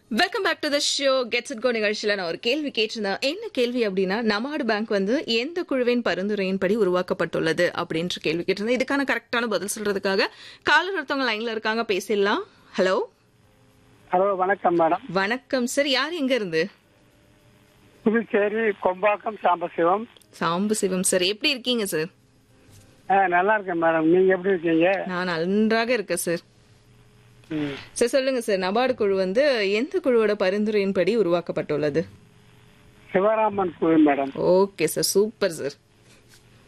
Welcome back to the show gets it go நிகழ்ச்சியில் நான் ஒரு கேள்வி கேட்டிருந்தேன். என்ன கேள்வி அப்படின்னா, நபார்டு பேங்க் வந்து எந்த குழுவின் பரிந்துரையின்படி உருவாக்கப்பட்டுள்ளது அப்படின்ற கேள்வி கேட்டிருந்தேன். இதுக்கான கரெக்டான பதில் சொல்றதுக்காக காலர் ஒருத்தவங்க லைன்ல இருக்காங்க, பேசிடலாம். ஹலோ ஹலோ, வணக்கம் மேடம். வணக்கம் சார். யார் எங்க இருந்து? புதுச்சேரி கொம்பாக்கம் சாம்பசிவம். சாம்பசிவம் சார், எப்படி இருக்கீங்க சார்? நல்லா இருக்கேன் மேடம். நீங்க எப்படி இருக்கீங்க? நான் நன்றாக இருக்கேன் சார். ம். சார் சொல்லுங்க சார், நபார்டு குழு வந்து எந்த குழுவோட பரிந்துரையின்படி உருவாக்கப்பட்டுள்ளது? சிவராமன் குழு madam. Okay sir, super sir.